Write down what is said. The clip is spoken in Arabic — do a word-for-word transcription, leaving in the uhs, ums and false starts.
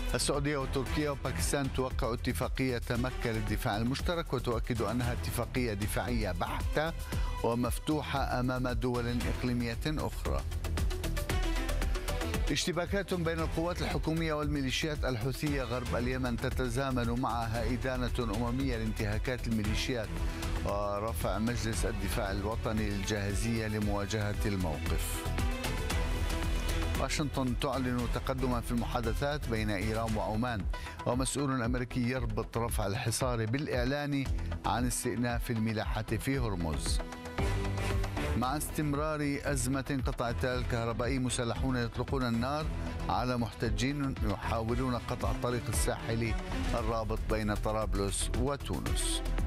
السعودية وتركيا وباكستان توقع اتفاقية مكة للدفاع المشترك، وتؤكد أنها اتفاقية دفاعية بحتة ومفتوحة أمام دول إقليمية أخرى. اشتباكات بين القوات الحكومية والميليشيات الحوثية غرب اليمن تتزامن معها إدانة أممية لانتهاكات الميليشيات ورفع مجلس الدفاع الوطني للجاهزية لمواجهة الموقف. واشنطن تعلن تقدما في المحادثات بين إيران وعمان، ومسؤول أمريكي يربط رفع الحصار بالإعلان عن استئناف الملاحة في هرمز. مع استمرار أزمة انقطاع التيار الكهربائي، مسلحون يطلقون النار على محتجين يحاولون قطع الطريق الساحلي الرابط بين طرابلس وتونس.